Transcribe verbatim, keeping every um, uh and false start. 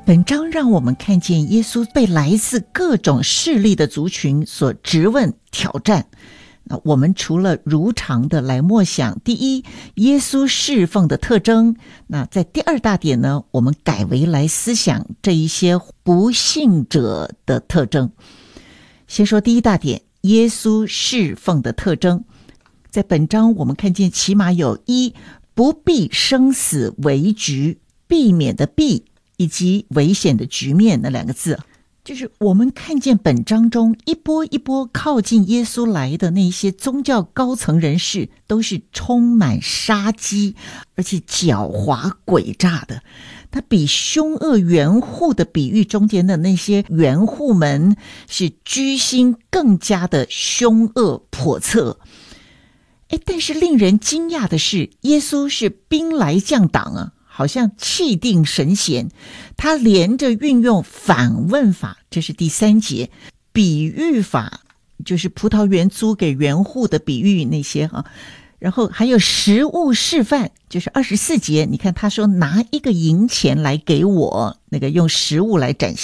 本章让我们看见耶稣被来自各种势力的族群所质问挑战。那我们除了如常的来默想第一耶稣侍奉的特征，那在第二大点呢，我们改为来思想这一些不信者的特征。先说第一大点，耶稣侍奉的特征。在本章我们看见起码有一不避生死为局，避免的避以及危险的局面那两个字，就是我们看见本章中一波一波靠近耶稣来的那些宗教高层人士，都是充满杀机而且狡猾诡诈的。他比凶恶园户的比喻中间的那些园户们是居心更加的凶恶叵测。诶，但是令人惊讶的是，耶稣是兵来将挡啊，好像气定神闲。他连着运用反问法，这是第三节；比喻法，就是葡萄园租给园户的比喻那些哈、啊。然后还有实物示范，就是二十四节，你看他说拿一个银钱来给我，那个用实物来展